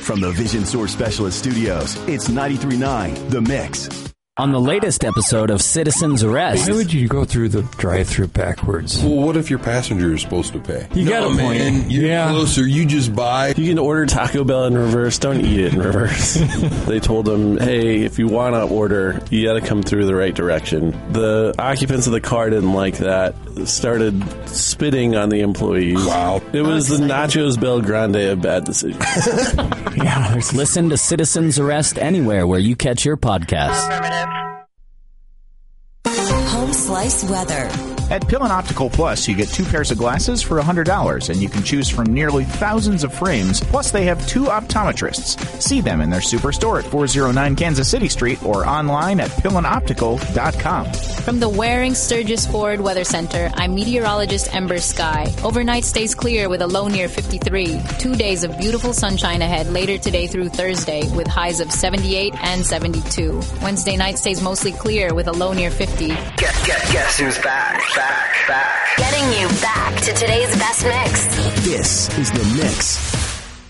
From the Vision Source Specialist Studios, it's 93.9 The Mix. On the latest episode of Citizen's Arrest. Why would you go through the drive-thru backwards? Well, what if your passenger is supposed to pay? You got a point. Man, you're closer. You just buy. You can order Taco Bell in reverse. Don't eat it in reverse. They told them, hey, if you want to order, you got to come through the right direction. The occupants of the car didn't like that. Started spitting on the employees. Wow. It was the Nachos Bel Grande of bad decisions. Listen to Citizen's Arrest anywhere where you catch your podcasts. Home Slice Weather. At Pill and Optical Plus, you get 2 pairs of glasses for $100, and you can choose from nearly thousands of frames. Plus, they have 2 optometrists. See them in their superstore at 409 Kansas City Street or online at pillandoptical.com. From the Waring Sturgis Ford Weather Center, I'm meteorologist Ember Sky. Overnight stays clear with a low near 53. 2 days of beautiful sunshine ahead later today through Thursday with highs of 78 and 72. Wednesday night stays mostly clear with a low near 50. Guess who's back? Back. Getting you back to today's best mix. This is The Mix.